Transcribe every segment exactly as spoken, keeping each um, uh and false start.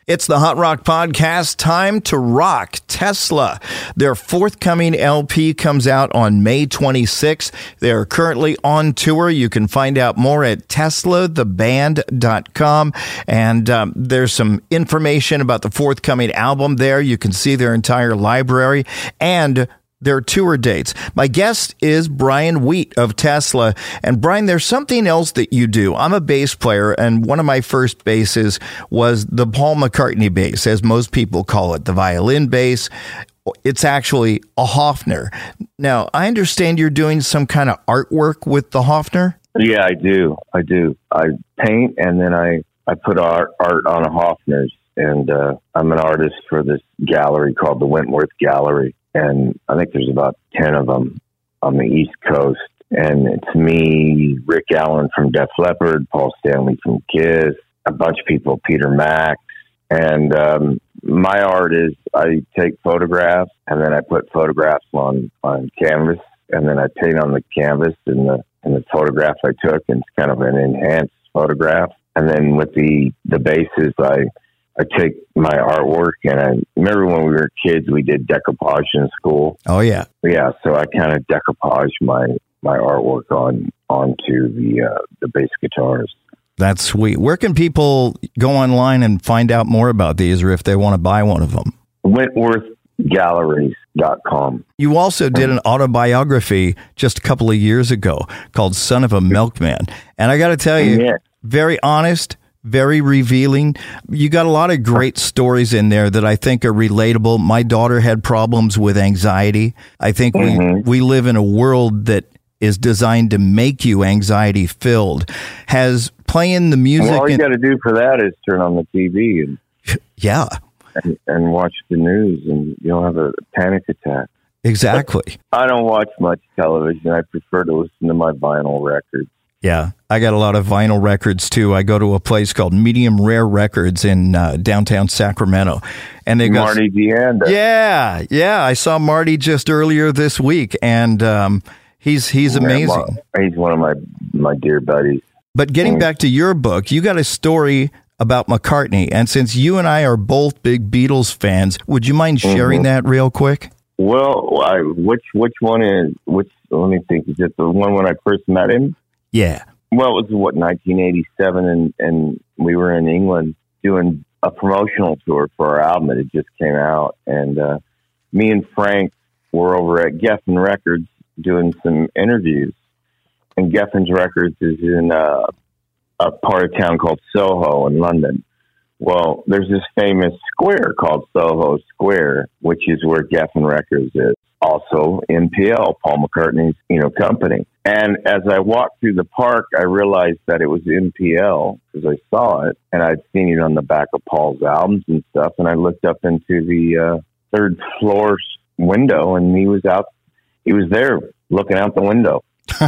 It's the Hot Rock Podcast. Time to rock. Tesla. Their forthcoming L P comes out on May twenty-sixth. They're currently on tour. You can find out more at tesla the band dot com. And um, there's some information about the forthcoming album there. You can see their entire library and their tour dates. My guest is Brian Wheat of Tesla. And Brian, there's something else that you do. I'm a bass player, and one of my first basses was the Paul McCartney bass, as most people call it, the violin bass. It's actually a Hofner. Now, I understand you're doing some kind of artwork with the Hofner? Yeah, I do. I do. I paint, and then I, I put art, art on a Hofner's. And uh, I'm an artist for this gallery called the Wentworth Gallery. And I think there's about ten of them on the East Coast. And it's me, Rick Allen from Def Leppard, Paul Stanley from Kiss, a bunch of people, Peter Max. And um, my art is I take photographs, and then I put photographs on, on canvas, and then I paint on the canvas in the, in the photograph I took. And it's kind of an enhanced photograph. And then with the, the bases, I... I take my artwork, and I remember when we were kids, we did decoupage in school. Oh, yeah. Yeah, so I kind of decoupage my, my artwork on onto the uh, the bass guitars. That's sweet. Where can people go online and find out more about these, or if they want to buy one of them? Wentworth Galleries dot com. You also did an autobiography just a couple of years ago called Son of a Milkman. And I got to tell you, yeah. very honest, very revealing. You got a lot of great stories in there that I think are relatable. My daughter had problems with anxiety. I think mm-hmm. we, we live in a world that is designed to make you anxiety filled. Has playing the music... Well, all you and, got to do for that is turn on the T V and yeah, and, and watch the news, and you'll have a panic attack. Exactly. I don't watch much television. I prefer to listen to my vinyl records. Yeah, I got a lot of vinyl records, too. I go to a place called Medium Rare Records in uh, downtown Sacramento. And they Marty go, Deanda. Yeah, yeah. I saw Marty just earlier this week, and um, he's he's amazing. Yeah, he's one of my, my dear buddies. But getting mm. back to your book, you got a story about McCartney. And since you and I are both big Beatles fans, would you mind sharing mm-hmm. that real quick? Well, I, which which one is, which, let me think, is it the one when I first met him? Yeah. Well, it was, what, nineteen eighty-seven, and, and we were in England doing a promotional tour for our album that had just came out. And uh, me and Frank were over at Geffen Records doing some interviews. And Geffen's Records is in uh, a part of town called Soho in London. Well, there's this famous square called Soho Square, which is where Geffen Records is. Also M P L, Paul McCartney's, you know, company. And as I walked through the park, I realized that it was M P L because I saw it, and I'd seen it on the back of Paul's albums and stuff. And I looked up into the uh, third floor window, and he was out. He was there looking out the window,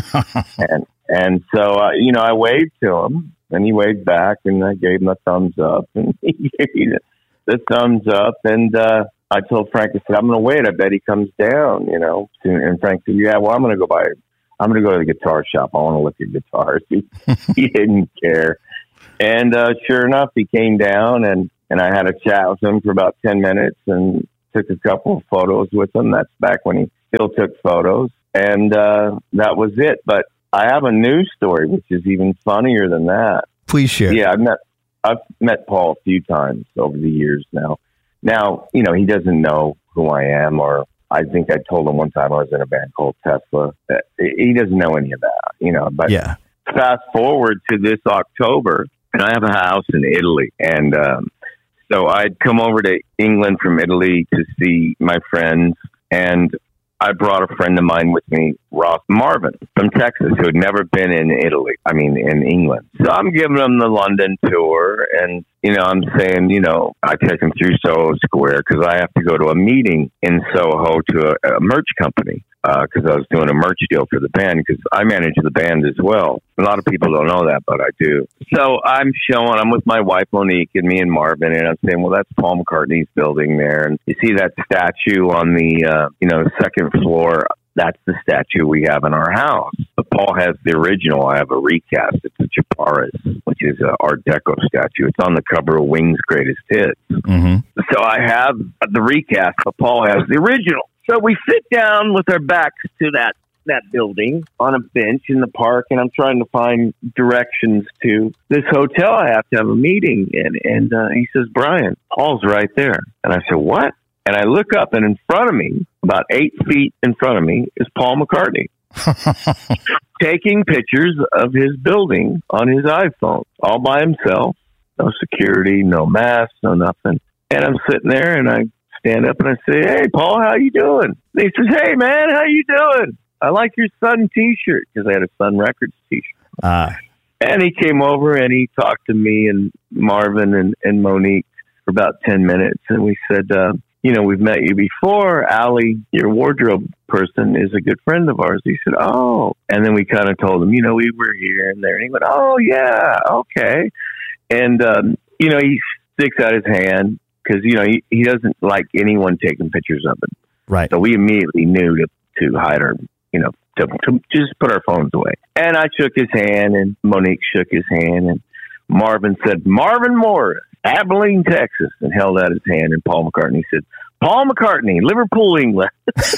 and and so uh, you know, I waved to him, and he waved back, and I gave him a thumbs up, and he gave me the, the thumbs up, and. uh I told Frank, I said, I'm going to wait. I bet he comes down, you know. And Frank said, yeah, well, I'm going to go by, I'm going to go to the guitar shop. I want to look at guitars. He, he didn't care. And uh, sure enough, he came down, and, and I had a chat with him for about ten minutes and took a couple of photos with him. That's back when he still took photos. And uh, that was it. But I have a news story, which is even funnier than that. Please share. Yeah, I've met, I've met Paul a few times over the years now. Now, you know, he doesn't know who I am, or I think I told him one time I was in a band called Tesla. He doesn't know any of that, you know. But yeah. Fast forward to this October, and I have a house in Italy. And um, so I'd come over to England from Italy to see my friends, and I brought a friend of mine with me, Ross Marvin from Texas, who had never been in Italy, I mean, in England. So I'm giving him the London tour, and, you know, I'm saying, you know, I take him through Soho Square because I have to go to a meeting in Soho to a, a merch company because uh, I was doing a merch deal for the band because I manage the band as well. A lot of people don't know that, but I do. So I'm showing, I'm with my wife, Monique, and me and Marvin, and I'm saying, well, that's Paul McCartney's building there. And you see that statue on the, uh, you know, second floor that's the statue we have in our house. But Paul has the original. I have a recast. It's a Chaparris, which is an Art Deco statue. It's on the cover of Wings Greatest Hits. Mm-hmm. So I have the recast, but Paul has the original. So we sit down with our backs to that that building on a bench in the park, and I'm trying to find directions to this hotel I have to have a meeting in. And uh, he says, Brian, Paul's right there. And I said, what? And I look up, and in front of me, about eight feet in front of me, is Paul McCartney taking pictures of his building on his iPhone, all by himself. No security, no mask, no nothing. And I'm sitting there, and I stand up and I say, hey, Paul, how you doing? And he says, hey, man, how you doing? I like your Sun T-shirt, because I had a Sun Records T-shirt. Uh. And he came over and he talked to me and Marvin and, and Monique for about ten minutes. And we said, uh, you know, we've met you before. Allie, your wardrobe person, is a good friend of ours. He said, oh. And then we kind of told him, you know, we were here and there. And he went, oh, yeah, okay. And, um, you know, he sticks out his hand because, you know, he, he doesn't like anyone taking pictures of him. Right. So we immediately knew to, to hide our, you know, to, to just put our phones away. And I shook his hand, and Monique shook his hand, and Marvin said, Marvin Morris, Abilene, Texas, and held out his hand. And Paul McCartney said, Paul McCartney, Liverpool, England.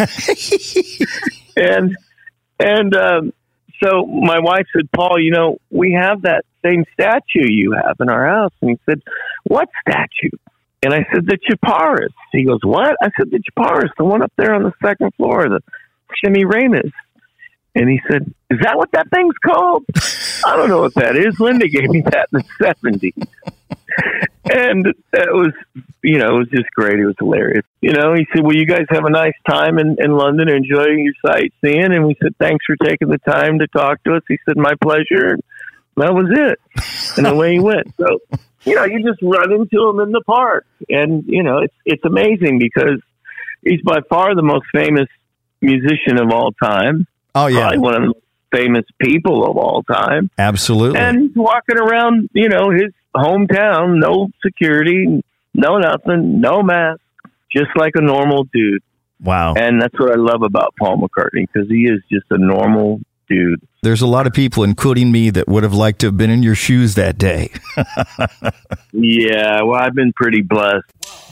and and um, so my wife said, Paul, you know, we have that same statue you have in our house. And he said, what statue? And I said, the Chaparris. He goes, what? I said, the Chaparris, the one up there on the second floor, the Semiramis. And he said, is that what that thing's called? I don't know what that is. Linda gave me that in the seventies. And it was, you know, it was just great. It was hilarious. You know, he said, well, you guys have a nice time in, in London, enjoying your sightseeing. And we said, thanks for taking the time to talk to us. He said, my pleasure. And that was it. And away he went. So, you know, you just run into him in the park. And, you know, it's it's amazing because he's by far the most famous musician of all time. Oh, yeah. Probably one of the famous people of all time. Absolutely. And he's walking around, you know, his hometown, no security, no nothing, no mask, just like a normal dude. Wow. And that's what I love about Paul McCartney, because he is just a normal dude. There's a lot of people, including me, that would have liked to have been in your shoes that day. Yeah, well, I've been pretty blessed.